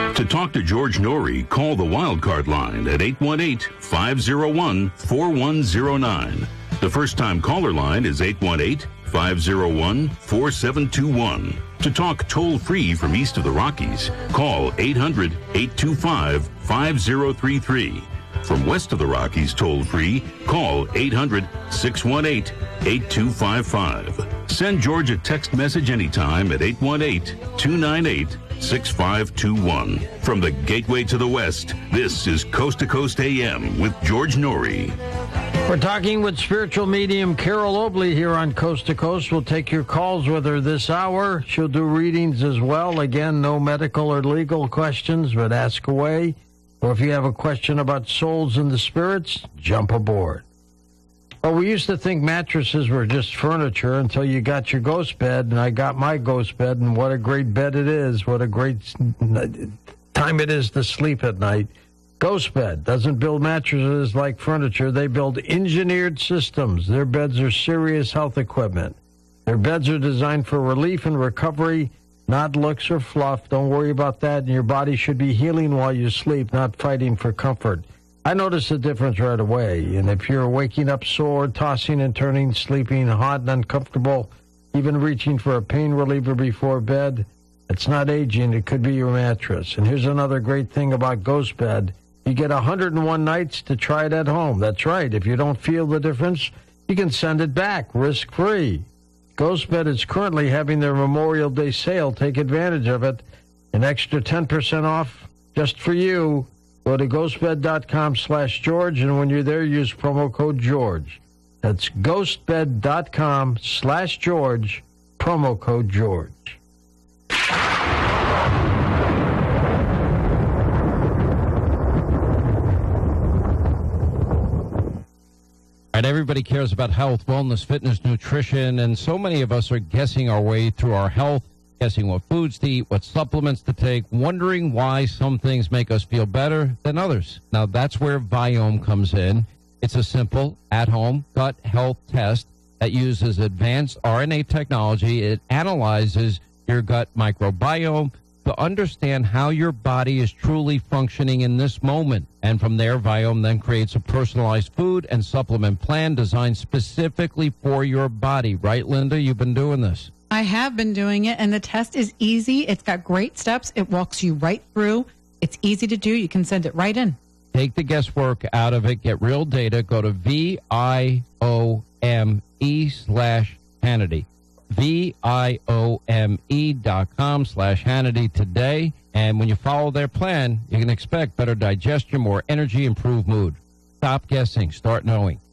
To talk to George Norrie, call the Wildcard line at 818-501-4109. The first-time caller line is 818-501-4721. To talk toll-free from east of the Rockies, call 800-825-5033. From west of the Rockies toll-free, call 800-618-8255. Send George a text message anytime at 818-298-6521. From the Gateway to the West, this is Coast to Coast AM with George Norrie. We're talking with spiritual medium Carol Oakley here on Coast to Coast. We'll take your calls with her this hour. She'll do readings as well. Again, no medical or legal questions, but ask away. Or if you have a question about souls and the spirits, jump aboard. Well, we used to think mattresses were just furniture until you got your ghost bed, and I got my ghost bed, and what a great bed it is. What a great time it is to sleep at night. Ghost Bed doesn't build mattresses like furniture. They build engineered systems. Their beds are serious health equipment. Their beds are designed for relief and recovery, not looks or fluff. Don't worry about that. And your body should be healing while you sleep, not fighting for comfort. I notice the difference right away. And if you're waking up sore, tossing and turning, sleeping hot and uncomfortable, even reaching for a pain reliever before bed, it's not aging. It could be your mattress. And here's another great thing about Ghost Bed. You get 101 nights to try it at home. That's right. If you don't feel the difference, you can send it back risk-free. GhostBed is currently having their Memorial Day sale. Take advantage of it. An extra 10% off just for you. Go to ghostbed.com/George, and when you're there, use promo code George. That's ghostbed.com/George, promo code George. Right, everybody cares about health, wellness, fitness, nutrition, and so many of us are guessing our way through our health, guessing what foods to eat, what supplements to take, wondering why some things make us feel better than others. Now, that's where Viome comes in. It's a simple, at-home gut health test that uses advanced RNA technology. It analyzes your gut microbiome to understand how your body is truly functioning in this moment. And from there, Viome then creates a personalized food and supplement plan designed specifically for your body. Right, Linda? You've been doing this. I have been doing it, and the test is easy. It's got great steps. It walks you right through. It's easy to do. You can send it right in. Take the guesswork out of it. Get real data. Go to VIOME/Hannity. VIOME.com/Hannity today. And when you follow their plan, you can expect better digestion, more energy, improved mood. Stop guessing. Start knowing.